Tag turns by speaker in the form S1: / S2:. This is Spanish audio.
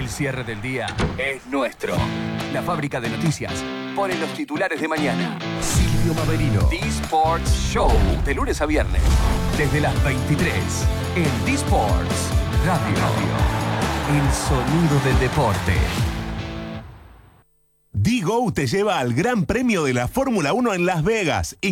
S1: El cierre del día es nuestro. La fábrica de noticias pone los titulares de mañana. Silvio Maverino. D-Sports Show. De lunes a viernes. Desde las 23. En D-Sports Radio. El sonido del deporte.
S2: D-Go te lleva al Gran Premio de la Fórmula 1 en Las Vegas.